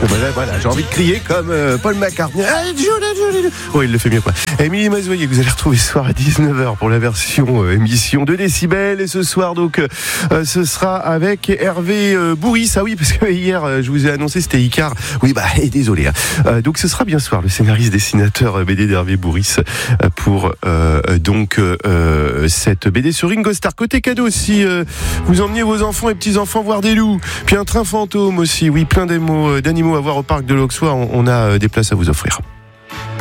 Voilà, j'ai envie de crier comme Paul McCartney. Oh, il le fait mieux, quoi. Émilie Mazoyer, que vous allez retrouver ce soir à 19h pour la version émission de Décibel. Et ce soir, donc, ce sera avec Hervé Bourris. Ah oui, parce que hier, je vous ai annoncé, c'était Icar. Oui, et désolé. Donc, ce sera bien ce soir, le scénariste dessinateur BD d'Hervé Bourris pour cette BD sur Ringo Starr. Côté cadeau, si vous emmenez vos enfants et petits-enfants voir des loups, puis un train fantôme aussi, oui, plein d'animaux à voir au parc de l'Auxois, on a des places à vous offrir.